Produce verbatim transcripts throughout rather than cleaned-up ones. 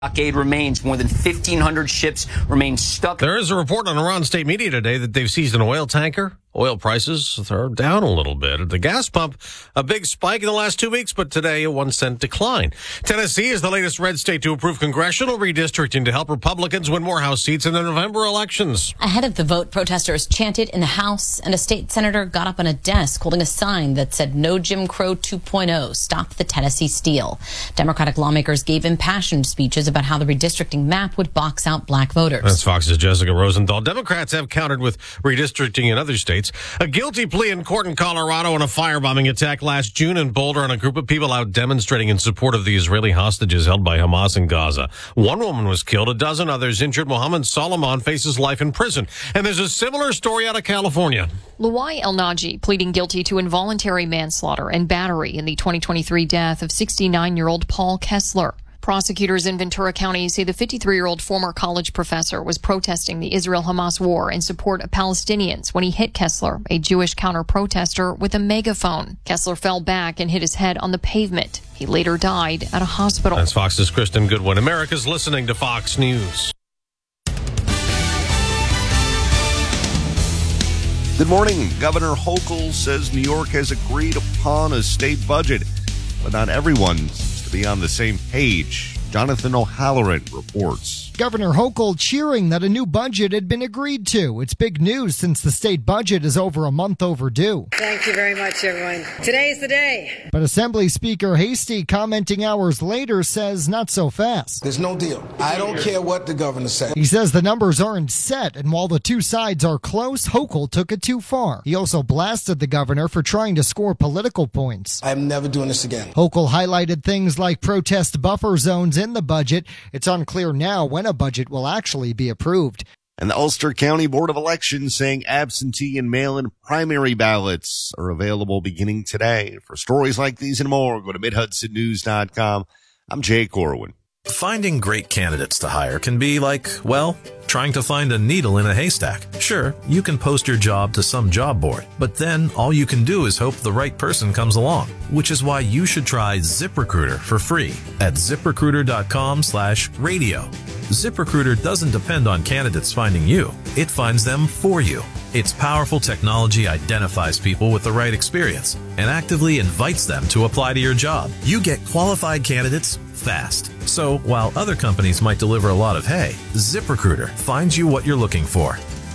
Blockade remains. More than fifteen hundred ships remain stuck. There is a report on Iran state media today that they've seized an oil tanker. Oil prices are down a little bit. At the gas pump, a big spike in the last two weeks, but today a one cent decline. Tennessee is the latest red state to approve congressional redistricting to help Republicans win more House seats in the November elections. Ahead of the vote, protesters chanted in the House, and a state senator got up on a desk holding a sign that said, "No Jim Crow two point oh, stop the Tennessee steal." Democratic lawmakers gave impassioned speeches about how the redistricting map would box out black voters. That's Fox's Jessica Rosenthal. Democrats have countered with redistricting in other states. A guilty plea in court in Colorado on a firebombing attack last June in Boulder and a group of people out demonstrating in support of the Israeli hostages held by Hamas in Gaza. One woman was killed, a dozen others injured. Mohammed Solomon faces life in prison. And there's a similar story out of California. Luai El-Naji pleading guilty to involuntary manslaughter and battery in the twenty twenty-three death of sixty-nine-year-old Paul Kessler. Prosecutors in Ventura County say the fifty-three-year-old former college professor was protesting the Israel-Hamas war in support of Palestinians when he hit Kessler, a Jewish counter-protester, with a megaphone. Kessler fell back and hit his head on the pavement. He later died at a hospital. That's Fox's Kristen Goodwin. America's listening to Fox News. Good morning. Governor Hochul says New York has agreed upon a state budget, but not everyone seems to be on the same page. Jonathan O'Halloran reports. Governor Hochul cheering that a new budget had been agreed to. It's big news since the state budget is over a month overdue. Thank you very much, everyone. Today's the day. But Assembly Speaker Hasty, commenting hours later, says not so fast. There's no deal. I don't care what the governor said. He says the numbers aren't set, and while the two sides are close, Hochul took it too far. He also blasted the governor for trying to score political points. I'm never doing this again. Hochul highlighted things like protest buffer zones in the budget. It's unclear now when a budget will actually be approved. And the Ulster County Board of Elections saying absentee and mail-in primary ballots are available beginning today. For stories like these and more, go to mid hudson news dot com. I'm Jay Corwin. Finding great candidates to hire can be like, well, trying to find a needle in a haystack. Sure, you can post your job to some job board, but then all you can do is hope the right person comes along, which is why you should try ZipRecruiter for free at ZipRecruiter.com slash radio. ZipRecruiter doesn't depend on candidates finding you. It finds them for you. Its powerful technology identifies people with the right experience and actively invites them to apply to your job. You get qualified candidates fast. So while other companies might deliver a lot of hay, ZipRecruiter finds you what you're looking for.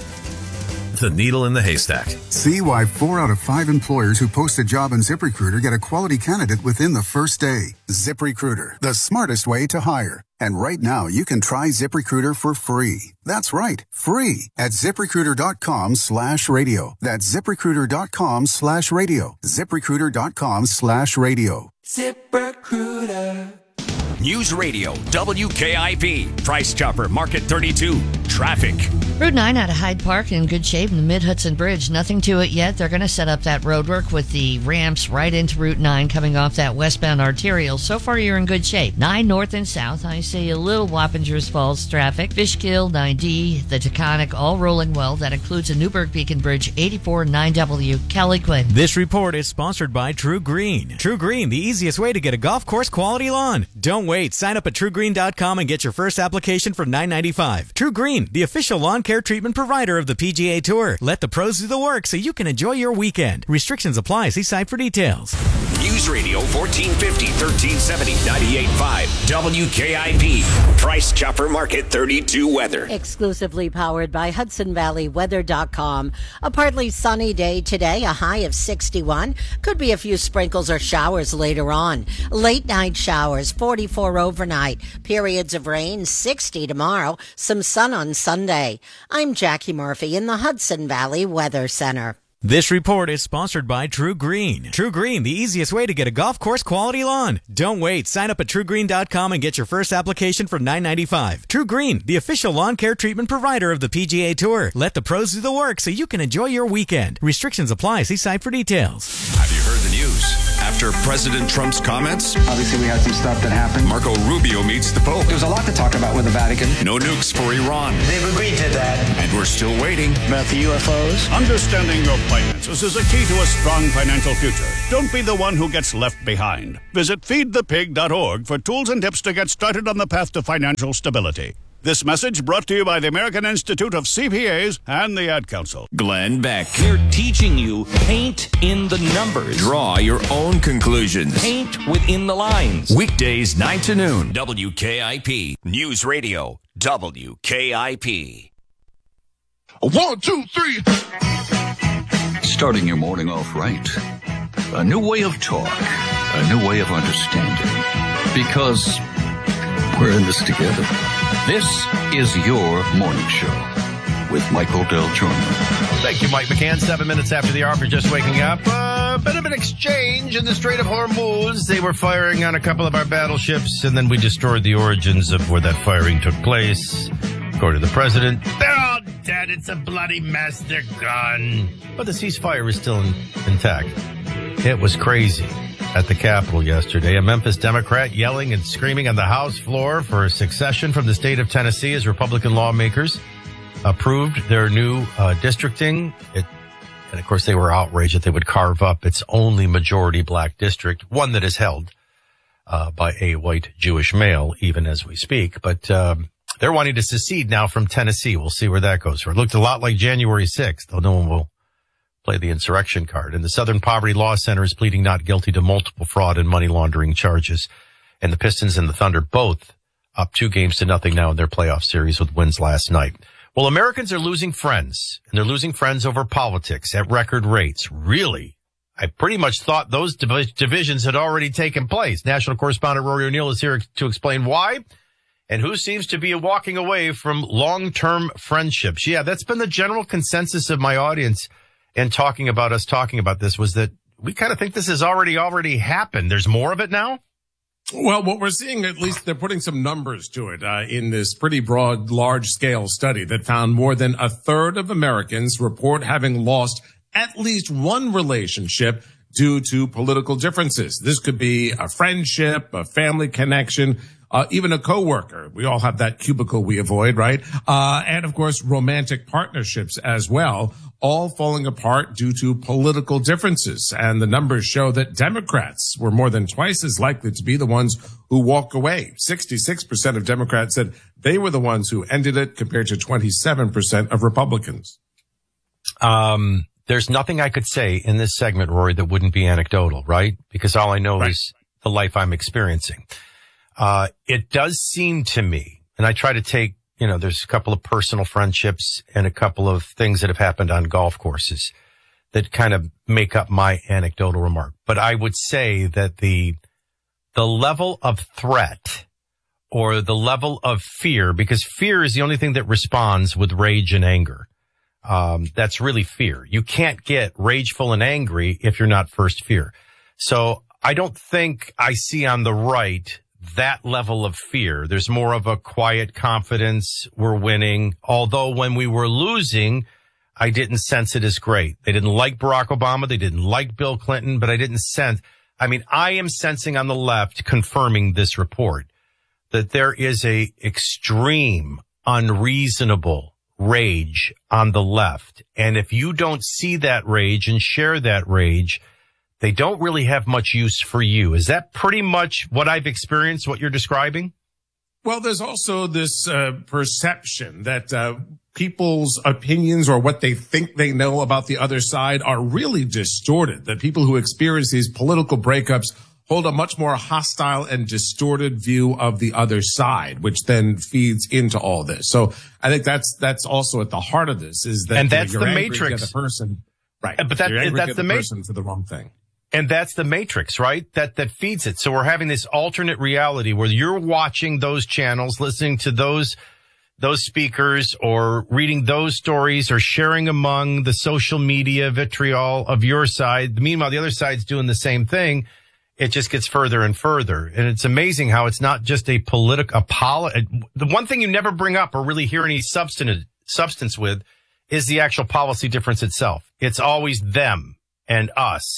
The needle in the haystack. See why four out of five employers who post a job on ZipRecruiter get a quality candidate within the first day. ZipRecruiter, the smartest way to hire. And right now, you can try ZipRecruiter for free. That's right, free at ZipRecruiter.com slash radio. That's ZipRecruiter.com slash radio. ZipRecruiter.com slash radio. ZipRecruiter. News Radio, W K I P, Price Chopper, Market thirty-two, traffic. Route nine out of Hyde Park in good shape in the Mid-Hudson Bridge. Nothing to it yet. They're going to set up that roadwork with the ramps right into Route nine coming off that westbound arterial. So far, you're in good shape. nine north and south. I see a little Wappingers Falls traffic. Fishkill, nine D, the Taconic, all rolling well. That includes a Newburgh Beacon Bridge, eighty-four nine W. Kelly Quinn. This report is sponsored by True Green. True Green, the easiest way to get a golf course quality lawn. Don't wait. Sign up at true green dot com and get your first application for nine ninety-five. True Green, the official lawn care treatment provider of the P G A Tour. Let the pros do the work so you can enjoy your weekend. Restrictions apply. See site for details. News Radio fourteen fifty, thirteen seventy, ninety-eight point five. W K I P. Price Chopper Market thirty-two weather. Exclusively powered by Hudson Valley Weather dot com. A partly sunny day today, a high of sixty-one. Could be a few sprinkles or showers later on. Late night showers, forty-four overnight. Periods of rain, sixty tomorrow. Some sun on Sunday. I'm Jackie Murphy in the Hudson Valley Weather Center. This report is sponsored by True Green. True Green, the easiest way to get a golf course quality lawn. Don't wait. Sign up at true green dot com and get your first application for nine ninety-five. True Green, the official lawn care treatment provider of the P G A Tour. Let the pros do the work so you can enjoy your weekend. Restrictions apply. See site for details. Have you heard the news? After President Trump's comments, obviously we had some stuff that happened. Marco Rubio meets the Pope. There's a lot to talk about with the Vatican. No nukes for Iran. They've agreed to that. And we're still waiting. About the U F Os? Understanding your finances is a key to a strong financial future. Don't be the one who gets left behind. Visit feed the pig dot org for tools and tips to get started on the path to financial stability. This message brought to you by the American Institute of C P As and the Ad Council. Glenn Beck. They're teaching you paint in the numbers. Draw your own conclusions. Paint within the lines. Weekdays nine to noon. W K I P. News Radio. W K I P. One, two, three. Starting your morning off right. A new way of talk. A new way of understanding. Because we're in this together. This is your morning show with Michael Del Giorno. Thank you, Mike McCann. Seven minutes after the hour for just waking up. A uh, bit of an exchange in the Strait of Hormuz. They were firing on a couple of our battleships, and then we destroyed the origins of where that firing took place. According to the president, they're all dead. It's a bloody mess. They're gone. But the ceasefire is still in, intact. It was crazy at the Capitol yesterday. A Memphis Democrat yelling and screaming on the House floor for secession from the state of Tennessee as Republican lawmakers approved their new uh, districting. It, and, of course, they were outraged that they would carve up its only majority black district, one that is held uh, by a white Jewish male, even as we speak. But um, they're wanting to secede now from Tennessee. We'll see where that goes. It looked a lot like January sixth, though no one will play the insurrection card. And the Southern Poverty Law Center is pleading not guilty to multiple fraud and money laundering charges. And the Pistons and the Thunder both up two games to nothing now in their playoff series with wins last night. Well, Americans are losing friends, and they're losing friends over politics at record rates. Really? I pretty much thought those div- divisions had already taken place. National correspondent Rory O'Neill is here to explain why and who seems to be walking away from long-term friendships. Yeah, that's been the general consensus of my audience. And talking about us talking about this was that we kind of think this has already, already happened. There's more of it now? Well, what we're seeing, at least they're putting some numbers to it uh, in this pretty broad, large-scale study that found more than a third of Americans report having lost at least one relationship due to political differences. This could be a friendship, a family connection, Uh, even a coworker. We all have that cubicle we avoid, right? Uh, and of course, romantic partnerships as well, all falling apart due to political differences. And the numbers show that Democrats were more than twice as likely to be the ones who walk away. sixty-six percent of Democrats said they were the ones who ended it compared to twenty-seven percent of Republicans. Um, there's nothing I could say in this segment, Rory, that wouldn't be anecdotal, right? Because all I know right. is the life I'm experiencing. Uh, it does seem to me, and I try to take, you know, there's a couple of personal friendships and a couple of things that have happened on golf courses that kind of make up my anecdotal remark. But I would say that the, the level of threat or the level of fear, because fear is the only thing that responds with rage and anger. Um, that's really fear. You can't get rageful and angry if you're not first fear. So I don't think I see on the right that level of fear. There's more of a quiet confidence. We're winning. Although when we were losing, I didn't sense it as great. They didn't like Barack Obama. They didn't like Bill Clinton, but I didn't sense. I mean, I am sensing on the left, confirming this report, that there is a extreme, unreasonable rage on the left. And if you don't see that rage and share that rage, they don't really have much use for you. Is that pretty much what I've experienced, what you're describing? Well, there's also this uh, perception that uh, people's opinions or what they think they know about the other side are really distorted, that people who experience these political breakups hold a much more hostile and distorted view of the other side, which then feeds into all this. So I think that's that's also at the heart of this, is that and that's you're the angry matrix. At the person, right? But that, you're angry that's at the, the ma- person for the wrong thing. And that's the matrix, right? That, that feeds it. So we're having this alternate reality where you're watching those channels, listening to those, those speakers, or reading those stories, or sharing among the social media vitriol of your side. Meanwhile, the other side's doing the same thing. It just gets further and further. And it's amazing how it's not just a political, a poli- the one thing you never bring up or really hear any substance, substance with is the actual policy difference itself. It's always them and us.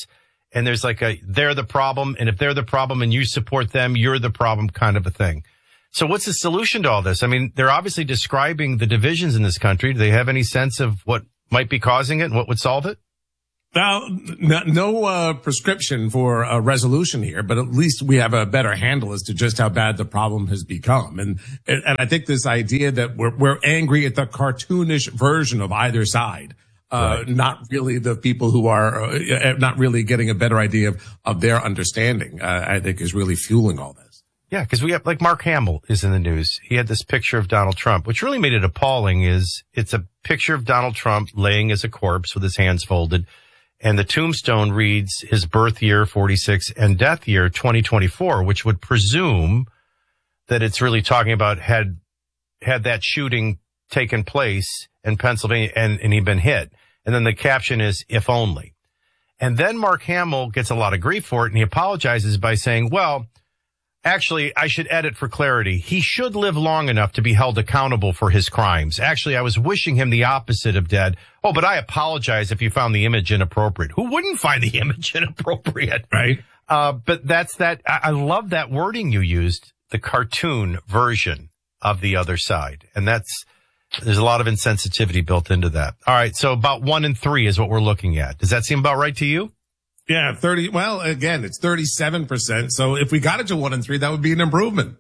And there's like a, they're the problem. And if they're the problem and you support them, you're the problem kind of a thing. So what's the solution to all this? I mean, they're obviously describing the divisions in this country. Do they have any sense of what might be causing it and what would solve it? Well, no, no uh, prescription for a resolution here, but at least we have a better handle as to just how bad the problem has become. And and I think this idea that we're we're angry at the cartoonish version of either side, uh, right. not really the people who are uh, not really getting a better idea of, of their understanding, uh, I think is really fueling all this. Yeah, because we have, like, Mark Hamill is in the news. He had this picture of Donald Trump, which really made it appalling. Is it's a picture of Donald Trump laying as a corpse with his hands folded. And the tombstone reads his birth year, forty-six, and death year, twenty twenty-four, which would presume that it's really talking about had, had that shooting taken place in Pennsylvania and, and he'd been hit. And then the caption is, if only. And then Mark Hamill gets a lot of grief for it, and he apologizes by saying, well, actually, I should edit for clarity. He should live long enough to be held accountable for his crimes. Actually, I was wishing him the opposite of dead. Oh, but I apologize if you found the image inappropriate. Who wouldn't find the image inappropriate? Right. Uh, but that's that. I, I love that wording you used, the cartoon version of the other side. And that's, there's a lot of insensitivity built into that. All right. So about one in three is what we're looking at. Does that seem about right to you? Yeah, thirty. Well, again, it's thirty-seven percent. So if we got it to one and three, that would be an improvement.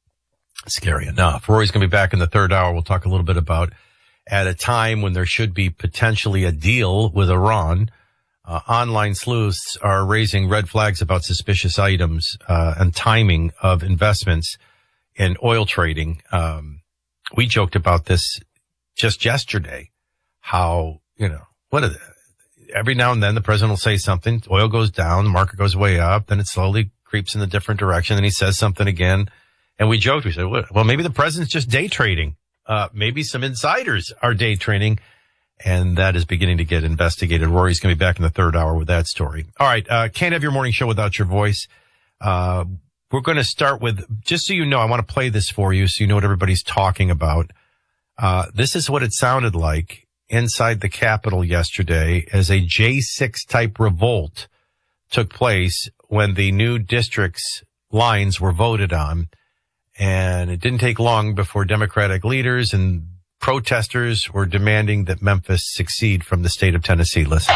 Scary enough. Rory's going to be back in the third hour. We'll talk a little bit about at a time when there should be potentially a deal with Iran. Uh, online sleuths are raising red flags about suspicious items uh, and timing of investments in oil trading. Um, we joked about this just yesterday, how, you know, what are the, every now and then the president will say something, oil goes down, the market goes way up, then it slowly creeps in a different direction, then he says something again. And we joked, we said, well, maybe the president's just day trading. Uh, maybe some insiders are day trading, and that is beginning to get investigated. Rory's going to be back in the third hour with that story. All right, uh, can't have your morning show without your voice. Uh, we're going to start with, just so you know, I want to play this for you so you know what everybody's talking about. Uh, this is what it sounded like inside the Capitol yesterday as a J six type revolt took place when the new districts lines were voted on. And it didn't take long before Democratic leaders and protesters were demanding that Memphis succeed from the state of Tennessee. Listen.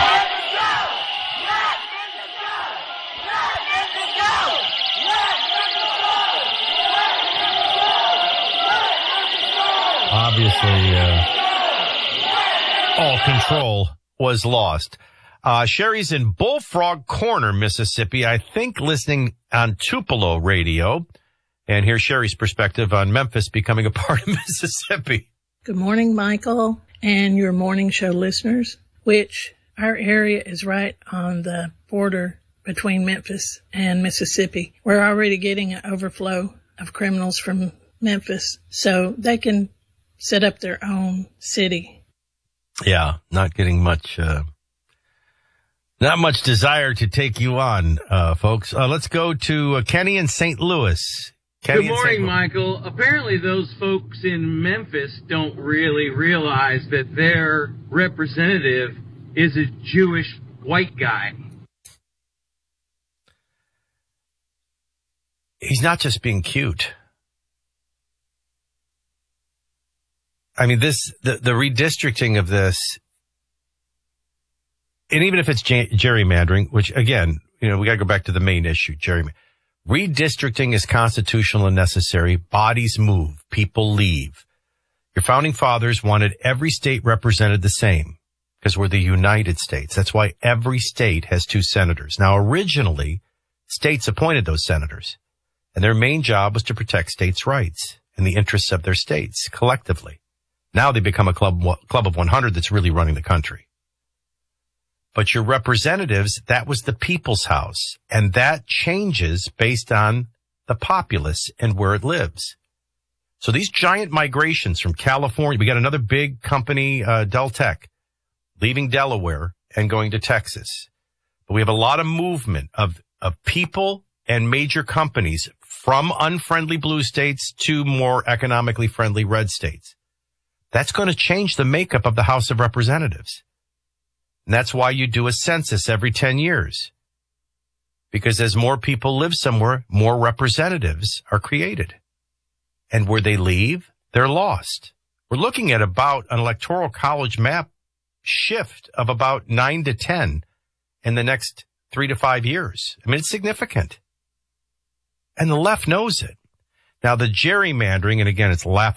Obviously, uh, all control was lost. Uh, Sherry's in Bullfrog Corner, Mississippi, I think listening on Tupelo radio. And here's Sherry's perspective on Memphis becoming a part of Mississippi. Good morning, Michael, and your morning show listeners, which our area is right on the border between Memphis and Mississippi. We're already getting an overflow of criminals from Memphis, so they can set up their own city. Yeah, not getting much, uh, not much desire to take you on, uh, folks. Uh, let's go to uh, Kenny in Saint Louis. Kenny Good morning, Michael. Apparently those folks in Memphis don't really realize that their representative is a Jewish white guy. He's not just being cute. I mean, this, the, the redistricting of this, and even if it's ger- gerrymandering, which again, you know, we got to go back to the main issue, gerrymandering. Redistricting is constitutional and necessary. Bodies move. People leave. Your founding fathers wanted every state represented the same because we're the United States. That's why every state has two senators. Now, originally, states appointed those senators, and their main job was to protect states' rights and the interests of their states collectively. Now they become a club, club of one hundred that's really running the country. But your representatives, that was the people's house. And that changes based on the populace and where it lives. So these giant migrations from California, we got another big company, uh, Deltec, leaving Delaware and going to Texas. But we have a lot of movement of, of people and major companies from unfriendly blue states to more economically friendly red states. That's going to change the makeup of the House of Representatives. And that's why you do a census every ten years. Because as more people live somewhere, more representatives are created. And where they leave, they're lost. We're looking at about an electoral college map shift of about nine to ten in the next three to five years. I mean, it's significant. And the left knows it. Now, the gerrymandering, and again, it's laughable.